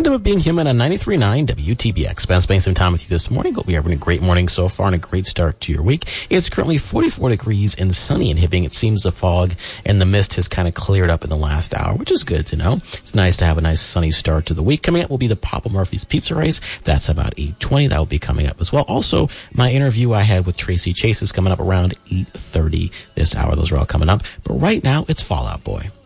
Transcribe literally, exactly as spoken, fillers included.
Wonder of Being Human on ninety-three point nine W T B X. Ben spending some time with you this morning. Hope you're having a great morning so far and a great start to your week. It's currently forty-four degrees and sunny in Hibbing. It seems the fog and the mist has kind of cleared up in the last hour, which is good to know. It's nice to have a nice sunny start to the week. Coming up will be the Papa Murphy's Pizza Race. That's about eight twenty. That will be coming up as well. Also, my interview I had with Tracy Chase is coming up around eight thirty this hour. Those are all coming up. But right now, it's Fall Out Boy.